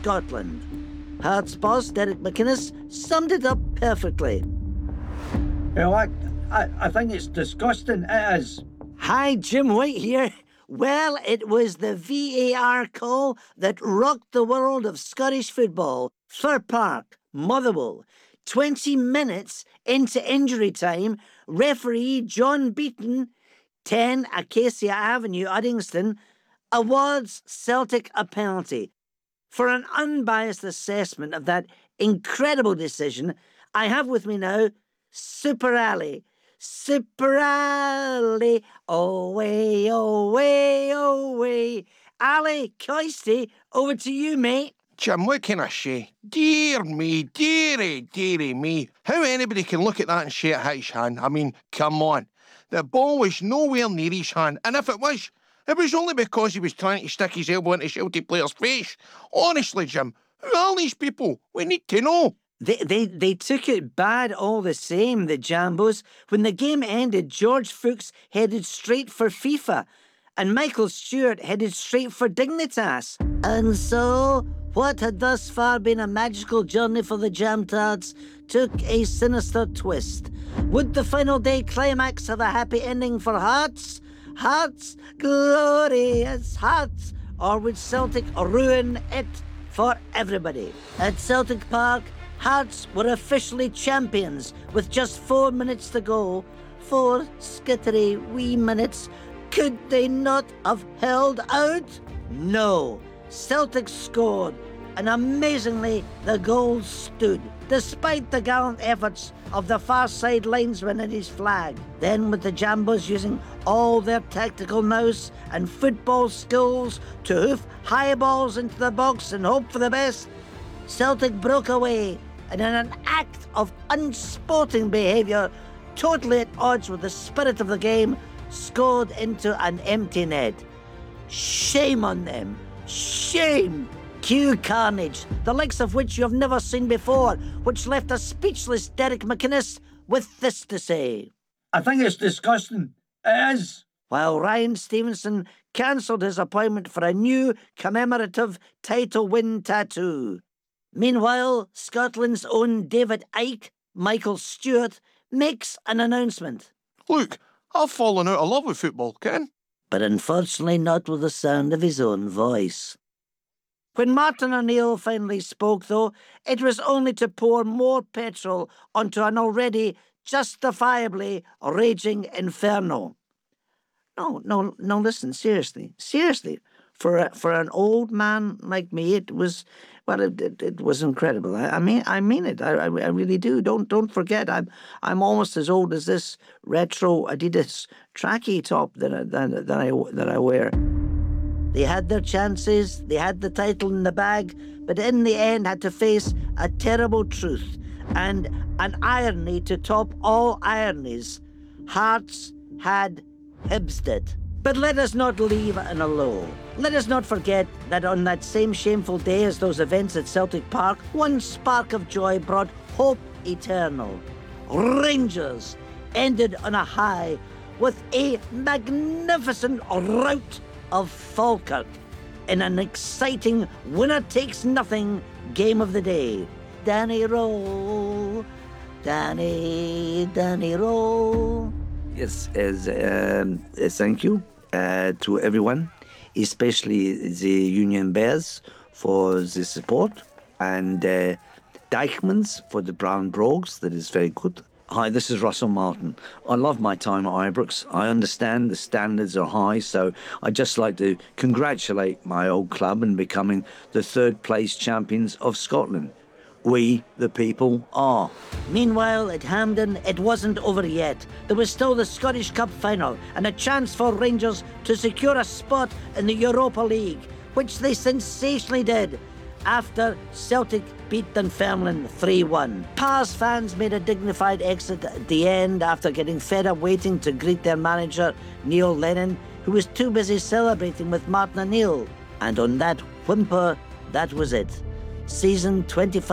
Scotland. Hearts boss Derek McInnes summed it up perfectly. Well, I think it's disgusting. It is. Hi, Jim White here. Well, it was the VAR call that rocked the world of Scottish football. Fir Park, Motherwell. 20 minutes into injury time, referee John Beaton, 10 Acacia Avenue, Uddingston, awards Celtic a penalty. For an unbiased assessment of that incredible decision, I have with me now Super Ali. Super Ali, away, away, away. Ali Coisty, over to you, mate. Jim, what can I say? Dear me, dearie me. How anybody can look at that and say it hit his hand? I mean, come on. The ball was nowhere near his hand, and if it was only because he was trying to stick his elbow into a Celtic player's face. Honestly, Jim, who are these people? We need to know. They took it bad all the same, the Jambos. When the game ended, George Fuchs headed straight for FIFA, and Michael Stewart headed straight for Dignitas. And so, what had thus far been a magical journey for the Jam-Tards took a sinister twist. Would the final day climax have a happy ending for Hearts? Hearts, glorious Hearts! Or would Celtic ruin it for everybody? At Celtic Park, Hearts were officially champions with just 4 minutes to go. 4 skittery wee minutes. Could they not have held out? No. Celtic scored, and amazingly, the goal stood, despite the gallant efforts of the far side linesman and his flag. Then, with the Jambos using all their tactical nous and football skills to hoof high balls into the box and hope for the best, Celtic broke away, and in an act of unsporting behaviour, totally at odds with the spirit of the game, scored into an empty net. Shame on them. Shame! Cue carnage, the likes of which you have never seen before, which left a speechless Derek McInnes with this to say. I think it's disgusting. It is. While Ryan Stevenson cancelled his appointment for a new commemorative title win tattoo. Meanwhile, Scotland's own David Icke, Michael Stewart, makes an announcement. Look, I've fallen out of love with football, Ken. But unfortunately not with the sound of his own voice. When Martin O'Neill finally spoke, though, it was only to pour more petrol onto an already justifiably raging inferno. No, listen, seriously. For an old man like me, it was, well, it was incredible. I mean it. I really do. Don't forget, I'm almost as old as this retro Adidas tracky top that I wear. They had their chances, they had the title in the bag, but in the end had to face a terrible truth and an irony to top all ironies. Hearts had Hibsted. But let us not leave in a low. Let us not forget that on that same shameful day as those events at Celtic Park, one spark of joy brought hope eternal. Rangers ended on a high with a magnificent rout of Falkirk in an exciting winner-takes-nothing game of the day. Danny Rowe, Danny Rowe. Yes, thank you to everyone, especially the Union Bears for the support, and Deichmans for the Brown Brogues. That is very good. Hi, this is Russell Martin. I love my time at Ibrox. I understand the standards are high, so I'd just like to congratulate my old club in becoming the third-place champions of Scotland. We, the people, are. Meanwhile, at Hampden, it wasn't over yet. There was still the Scottish Cup final and a chance for Rangers to secure a spot in the Europa League, which they sensationally did after Celtic beat Dunfermline 3-1. Pars fans made a dignified exit at the end after getting fed up waiting to greet their manager, Neil Lennon, who was too busy celebrating with Martin O'Neill. And on that whimper, that was it. Season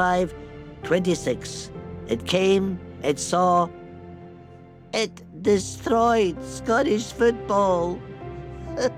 25-26. It came, it saw, it destroyed Scottish football.